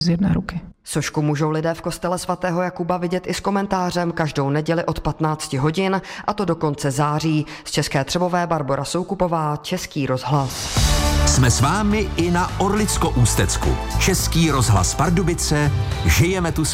z jedné ruky. Sošku můžou lidé v kostele svatého Jakuba vidět i s komentářem každou neděli od 15 hodin, a to do konce září. Z České Třebové Barbora Soukupová, Český rozhlas. Jsme s vámi i na Orlicko-Ústecku. Český rozhlas Pardubice, žijeme tu